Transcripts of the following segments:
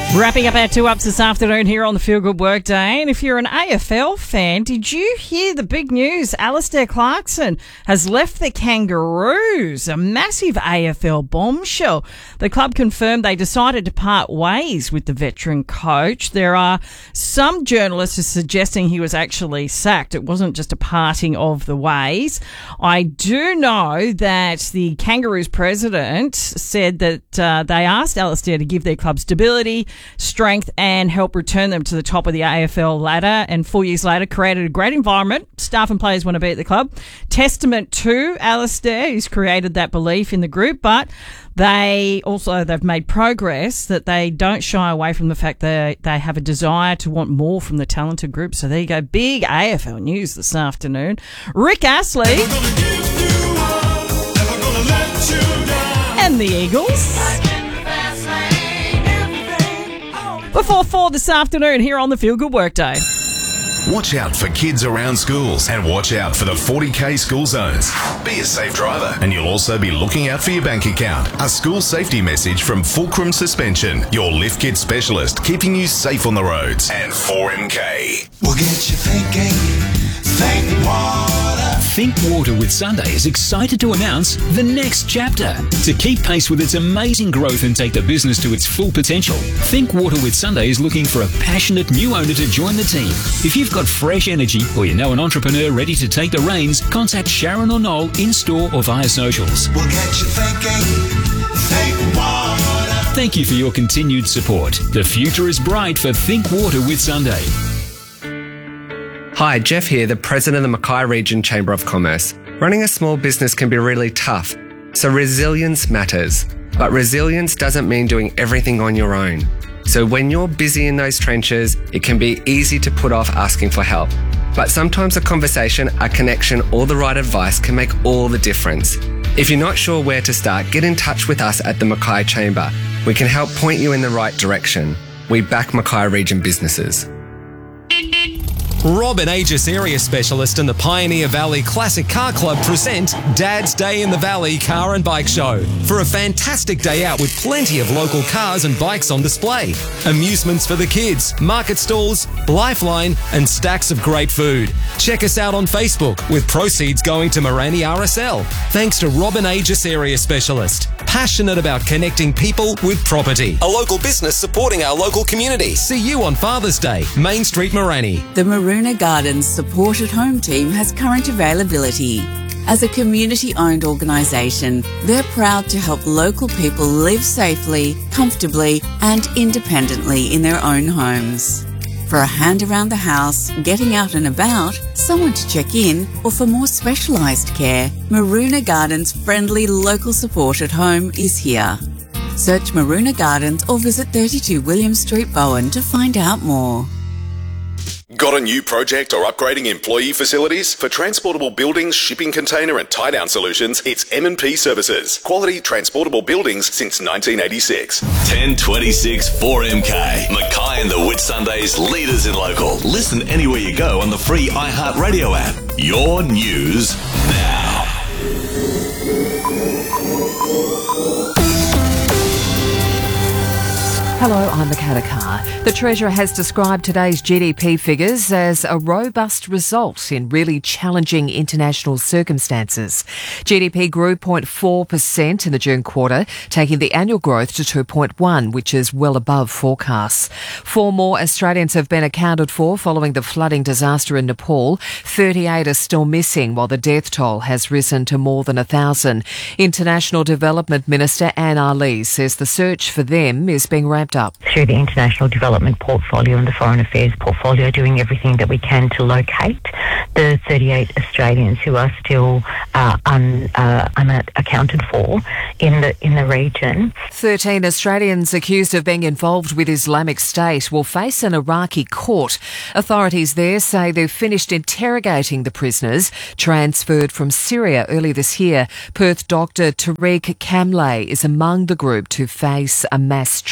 Wrapping up our 2-ups this afternoon here on the Feel Good Workday. And if you're an AFL fan, did you hear the big news? Alastair Clarkson has left the Kangaroos, a massive AFL bombshell. The club confirmed they decided to part ways with the veteran coach. There are some journalists who are suggesting he was actually sacked. It wasn't just a parting of the ways. I do know that the Kangaroos president said that they asked Alastair to give their club stability, strength and help return them to the top of the AFL ladder, and 4 years later created a great environment. Staff and players want to be at the club. Testament to Alastair, who's created that belief in the group, but they've made progress, that they don't shy away from the fact that they have a desire to want more from the talented group. So there you go, big AFL news this afternoon. Rick Astley and the Eagles. Before 4 this afternoon here on the Feel Good Workday. Watch out for kids around schools and watch out for the 40k school zones. Be a safe driver and you'll also be looking out for your bank account. A school safety message from Fulcrum Suspension, your lift kit specialist, keeping you safe on the roads. And 4MK. We'll get you thinking, think water. Think Water with Sunday is excited to announce the next chapter. To keep pace with its amazing growth and take the business to its full potential, Think Water with Sunday is looking for a passionate new owner to join the team. If you've got fresh energy or you know an entrepreneur ready to take the reins, contact Sharon or Noel in-store or via socials. We'll get you thinking, think water. Thank you for your continued support. The future is bright for Think Water with Sunday. Hi, Jeff here, the President of the Mackay Region Chamber of Commerce. Running a small business can be really tough, so resilience matters. But resilience doesn't mean doing everything on your own. So when you're busy in those trenches, it can be easy to put off asking for help. But sometimes a conversation, a connection, or the right advice can make all the difference. If you're not sure where to start, get in touch with us at the Mackay Chamber. We can help point you in the right direction. We back Mackay Region businesses. Robin Aegis Area Specialist and the Pioneer Valley Classic Car Club present Dad's Day in the Valley Car and Bike Show for a fantastic day out with plenty of local cars and bikes on display. Amusements for the kids, market stalls, lifeline and stacks of great food. Check us out on Facebook with proceeds going to Morani RSL. Thanks to Robin Aegis Area Specialist. Passionate about connecting people with property. A local business supporting our local community. See you on Father's Day, Main Street, Morani. The Maruna Gardens Support at Home team has current availability. As a community-owned organisation, they're proud to help local people live safely, comfortably and independently in their own homes. For a hand around the house, getting out and about, someone to check in, or for more specialised care, Maruna Gardens' friendly local support at home is here. Search Maruna Gardens or visit 32 William Street, Bowen to find out more. Got a new project or upgrading employee facilities? For transportable buildings, shipping container and tie-down solutions, it's M&P Services. Quality transportable buildings since 1986. 1026 4MK. Mackay and the Whitsundays, leaders in local. Listen anywhere you go on the free iHeartRadio app. Your news now. Hello, I'm Makata Carr. The Treasurer has described today's GDP figures as a robust result in really challenging international circumstances. GDP grew 0.4% in the June quarter, taking the annual growth to 2.1%, which is well above forecasts. 4 more Australians have been accounted for following the flooding disaster in Nepal. 38 are still missing, while the death toll has risen to more than 1,000. International Development Minister Anne Ali says the search for them is being ramped up. Through the international development portfolio and the foreign affairs portfolio, doing everything that we can to locate the 38 Australians who are still unaccounted for in the region. 13 Australians accused of being involved with Islamic State will face an Iraqi court. Authorities there say they've finished interrogating the prisoners transferred from Syria early this year. Perth doctor Tariq Kamlay is among the group to face a mass trial.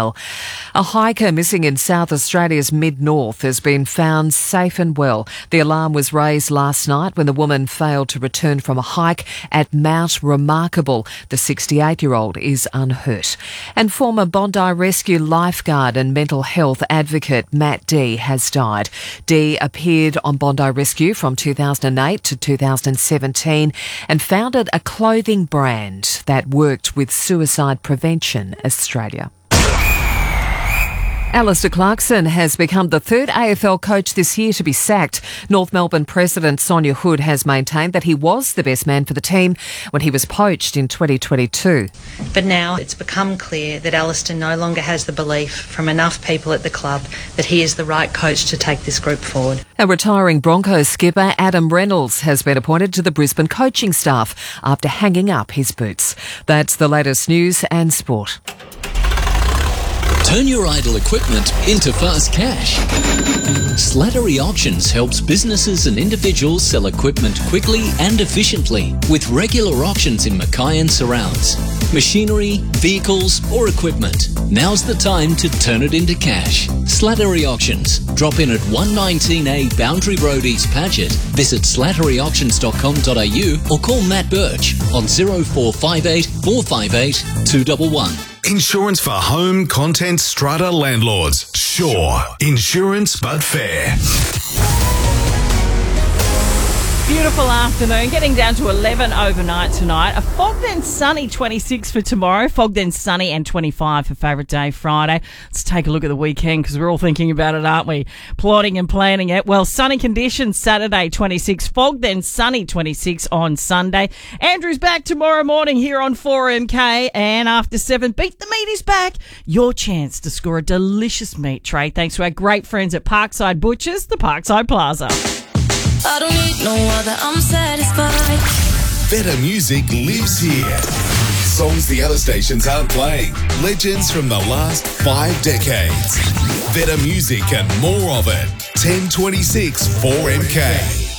well. A hiker missing in South Australia's mid-north has been found safe and well. The alarm was raised last night when the woman failed to return from a hike at Mount Remarkable. The 68-year-old is unhurt. And former Bondi Rescue lifeguard and mental health advocate Matt Dee has died. Dee appeared on Bondi Rescue from 2008 to 2017 and founded a clothing brand that worked with Suicide Prevention Australia. Alistair Clarkson has become the third AFL coach this year to be sacked. North Melbourne President Sonia Hood has maintained that he was the best man for the team when he was poached in 2022. But now it's become clear that Alistair no longer has the belief from enough people at the club that he is the right coach to take this group forward. A retiring Broncos skipper, Adam Reynolds, has been appointed to the Brisbane coaching staff after hanging up his boots. That's the latest news and sport. Turn your idle equipment into fast cash. Slattery Auctions helps businesses and individuals sell equipment quickly and efficiently with regular auctions in Mackay and surrounds. Machinery, vehicles or equipment. Now's the time to turn it into cash. Slattery Auctions. Drop in at 119A Boundary Road, East Paget. Visit slatteryauctions.com.au or call Matt Birch on 0458 458 211. Insurance for home, content, strata landlords. Sure. Insurance but fair. Beautiful afternoon, getting down to 11 overnight tonight. A fog then sunny 26 for tomorrow. Fog then sunny and 25 for favourite day Friday. Let's take a look at the weekend because we're all thinking about it, aren't we? Plotting and planning it. Well, sunny conditions Saturday 26. Fog then sunny 26 on Sunday. Andrew's back tomorrow morning here on 4MK. And after 7, Beat the Meat is back. Your chance to score a delicious meat tray thanks to our great friends at Parkside Butchers, the Parkside Plaza. I don't need no other, I'm satisfied. Better music lives here. Songs the other stations aren't playing. Legends from the last 5 decades. Better music and more of it. 1026 4MK.